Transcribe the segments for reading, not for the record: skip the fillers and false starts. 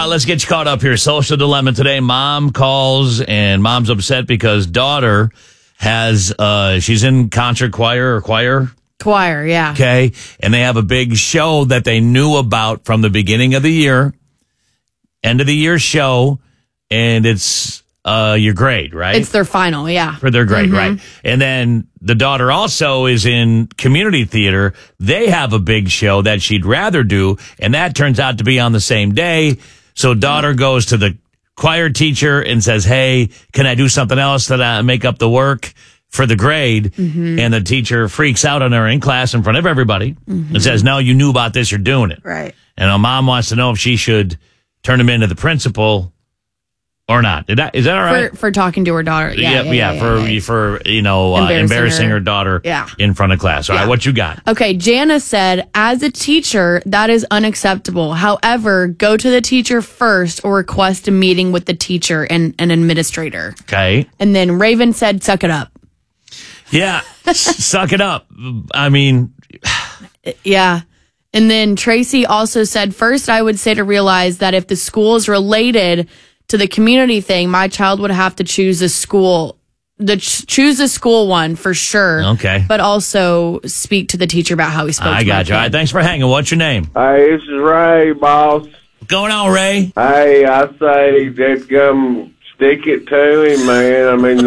let's get you caught up here. Social dilemma today. Mom calls and mom's upset because daughter has, she's in concert choir or choir. Choir, yeah. Okay. And they have a big show that they knew about from the beginning of the year, end of the year show. And it's, your grade, right? It's their final, yeah. For their grade, right. And then the daughter also is in community theater. They have a big show that she'd rather do, and that turns out to be on the same day. So daughter goes to the choir teacher and says, hey, can I do something else that make up the work for the grade? And the teacher freaks out on her in class in front of everybody and says, no, you knew about this, you're doing it. Right. And her mom wants to know if she should turn him into the principal or not. Is that all right? For talking to her daughter. For embarrassing her daughter in front of class. All right, what you got? Okay, Jana said, as a teacher, that is unacceptable. However, go to the teacher first or request a meeting with the teacher and an administrator. Okay. And then Raven said, suck it up. Yeah, suck it up. I mean... Yeah. And then Tracy also said, first, I would say to realize that if the school is related to the community thing, my child would have to choose a school, choose a school one for sure. Okay. But also speak to the teacher about how he spoke I to got you. All right, thanks for hanging. What's your name? Hey, this is Ray, boss. What's going on, Ray? Hey, I say that stick it to him, man. I mean,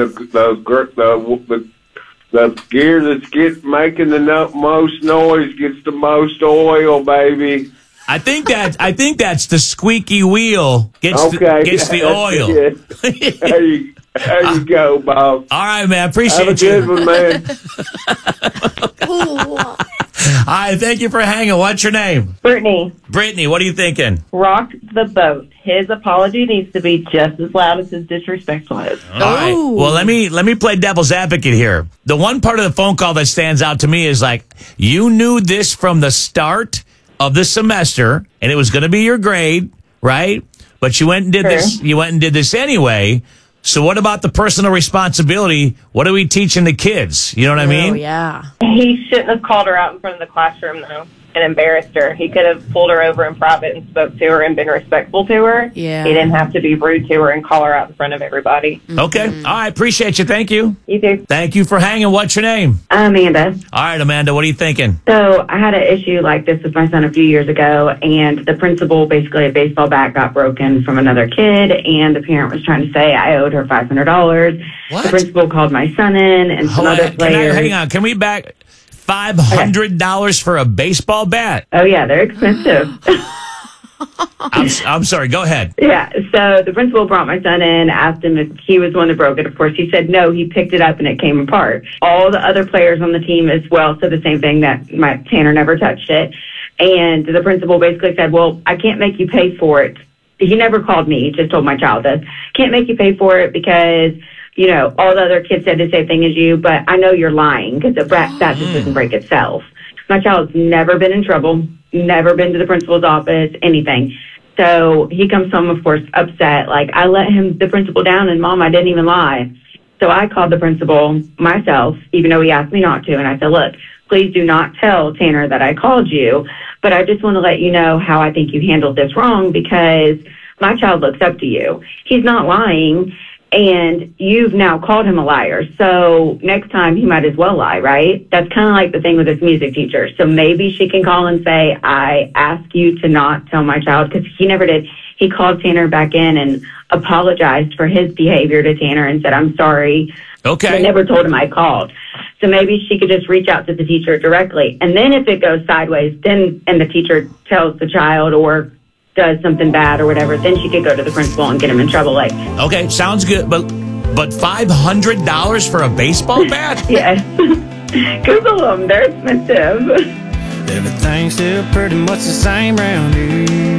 the gear that's making the most noise gets the most oil, baby. I think that's the squeaky wheel gets the oil. There you go, boss. All right, man. Appreciate Have a good one, man. All right, thank you for hanging. What's your name? Brittany. Brittany, what are you thinking? Rock the boat. His apology needs to be just as loud as his disrespect was. All right. Well, let me play devil's advocate here. The one part of the phone call that stands out to me is like, you knew this from the start of the semester, and it was going to be your grade, right? But you went and did this. You went and did this anyway. So what about the personal responsibility? What are we teaching the kids? You know what I mean? Oh, yeah. He shouldn't have called her out in front of the classroom, though, and embarrassed her. He could have pulled her over in private and spoke to her and been respectful to her. Yeah. He didn't have to be rude to her and call her out in front of everybody. Okay. All right. Appreciate you. Thank you. You too. Thank you for hanging. What's your name? Amanda. All right, Amanda. What are you thinking? So I had an issue like this with my son a few years ago, and the principal, basically a baseball bat got broken from another kid, and the parent was trying to say I owed her $500. What? The principal called my son in and some other players. Hang on. Can we back $500 for a baseball bat? Oh, yeah, they're expensive. I'm sorry. Go ahead. Yeah, so the principal brought my son in, asked him if he was the one that broke it. Of course, he said no, he picked it up and it came apart. All the other players on the team as well said the same thing, that my Tanner never touched it. And the principal basically said, well, I can't make you pay for it. He never called me, he just told my child this. Can't make you pay for it because, you know, all the other kids said the same thing as you, but I know you're lying because the bat just doesn't break itself. My child's never been in trouble, never been to the principal's office, anything. So he comes home, of course, upset. Like, I let the principal down, and Mom, I didn't even lie. So I called the principal myself, even though he asked me not to. And I said, look, please do not tell Tanner that I called you, but I just want to let you know how I think you handled this wrong because my child looks up to you. He's not lying. And you've now called him a liar. So next time he might as well lie, right? That's kind of like the thing with this music teacher. So maybe she can call and say, I ask you to not tell my child, because he never did. He called Tanner back in and apologized for his behavior to Tanner and said, I'm sorry. Okay. I never told him I called. So maybe she could just reach out to the teacher directly. And then if it goes sideways, and the teacher tells the child or does something bad or whatever, then she could go to the principal and get him in trouble. Like, okay, sounds good, but $500 for a baseball bat? Yes. Google them, they're expensive. Everything's still pretty much the same round here.